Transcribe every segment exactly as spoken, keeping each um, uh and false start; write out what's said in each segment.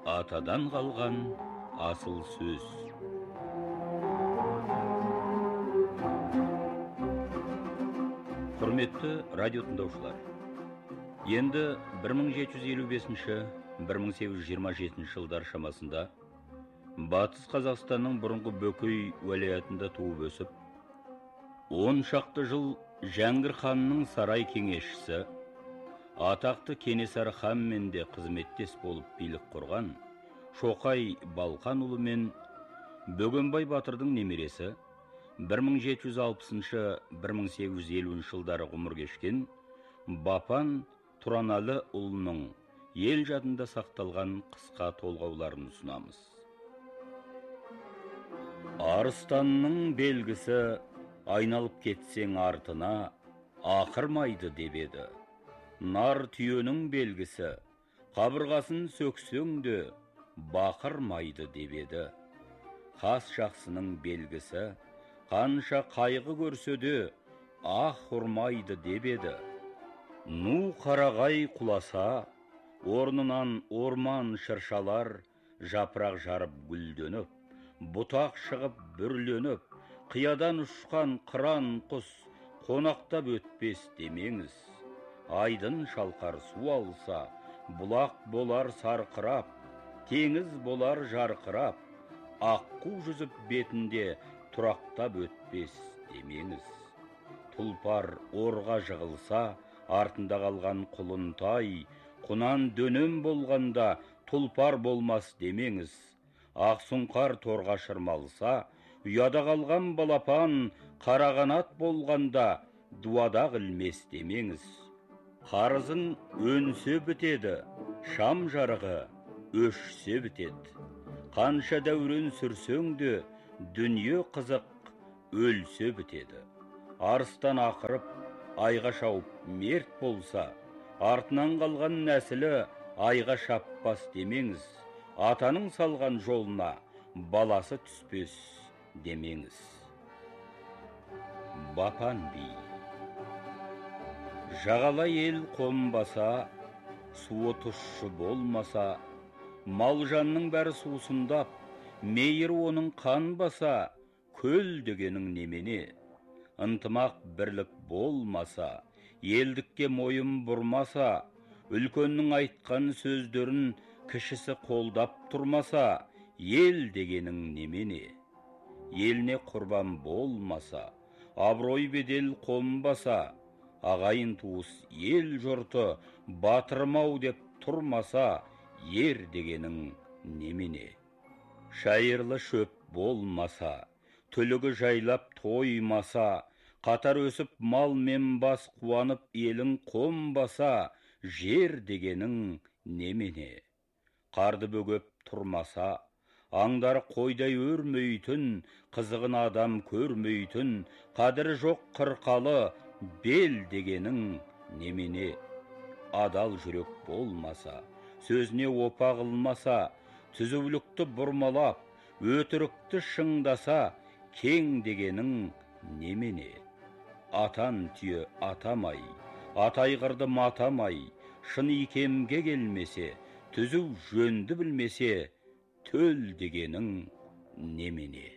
Атадан қалған асыл сөз. Құрметті радио тыңдаушылар, енді бір мың жеті жүз елу бесінші - бір мың сегіз жүз жиырма жетінші жылдар шамасында Батыс Қазақстанның бұрынғы Бөкей уәлаятында туып өсіп, он шақты жыл Жәңгір ханның сарай кеңесшісі, атақты Кенесары ханмен де қызметтес болып билік құрған Шоқай Балқанұлы мен Бөгенбай батырдың немересі, бір мың жеті жүз алпысыншы - бір мың сегіз жүз елуінші жылдары ғұмыр кешкен Бапан Тұраналы ұлының ел жадында сақталған қысқа толғауларын ұсынамыз. Арыстанның белгісі айналып кетсең артына ақырмайды деп еді. Нар түйенің белгісі қабырғасын сөксең де бақырмайды деп еді. Қас жақсының белгісі қанша қайғы көрсе де ақ ұрмайды деп еді. Ну қарағай құласа, орнынан орман шыршалар жапырақ жарып гүлденіп, бұтақ шығып бүрленіп, қиядан ұшқан қыран құс қонақтап өтпес демеңіз. Айдын шалқар су алса, бұлақ болар сарқырап, теңіз болар жарқырап, аққу жүзіп бетінде тұрақтап өтпес демеңіз. Тұлпар орға жығылса, артында қалған құлынтай, құнан дөnem болғанда тұлпар болмас демеңіз. Ақсұңқар торға шырмалса, ұяда қалған балапан қарағанат болғанда дуадақ ілмес демеңіз. Қарызың өнсе бітеді, шам жарығы өшсе бітеді. Қанша дәурен сүрсең де дүние қызық өлсе бітеді. Арыстан ақырып, айға шауып мерт болса, артынан қалған нәсілі айға шаппас демеңіз. Атаның салған жолына баласы түспес демеңіз. Бапан би. Жағалай ел қонбаса, суы тұщы болмаса, малжанның бәрі сусындап, мейір оның қанбаса, көл дегенің немене? Ынтымақ бірлік болмаса, елдікке мойын бұрмаса, үлкеннің айтқан сөздерін кішісі қолдап тұрмаса, ел дегенің немене? Еліне құрбан болмаса, абырой бедел қонбаса, ағайын туыс ел жұрты батырмау деп тұрмаса, ер дегенің немене? Шайырлы шөп болмаса, түлігі жайлап тоймаса, қатар өсіп мал мен бас қуанып елің қонбаса, жер дегенің немене? Қарды бөгеп тұрмаса, аңдар қойдай өрмейтін, қызығын адам көрмейтін, қадірі жоқ қырқалы бел дегенің немене? Адал жүрек болмаса, сөзіне опа қылмаса, түзулікті бұрмалап, өтірікті шыңдаса, кең дегенің немене? Атан түйе атамай, атайғырды матамай, шын икемге келмесе, түзу жөнді білмесе, төл дегенің немене?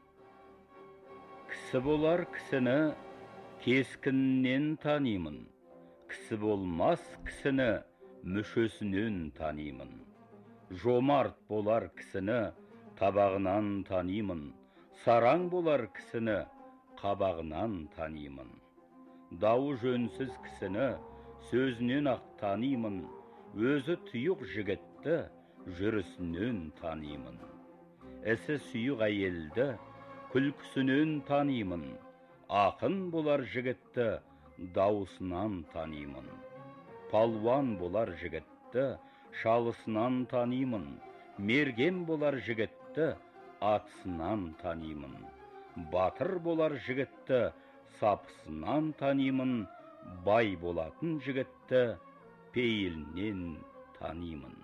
Кісі болар кісіні кескіннен танимын, кісі болмас кісіні мүшесінен танимын. Жомарт болар кісіні табағынан танимын, сараң болар кісіні қабағынан танимын. Дауы жөнсіз кісіні сөзінен ақ танимын, өзі тұйық жігітті жүрісінен танимын. Ісі сүйік әйелді күлкісінен танимын, ақын болар жігітті дауысынан танимын. Палуан болар жігітті шалысынан танимын, мерген болар жігітті атысынан танимын. Батыр болар жігітті сапысынан танимын, бай болатын жігітті пейілінен танимын.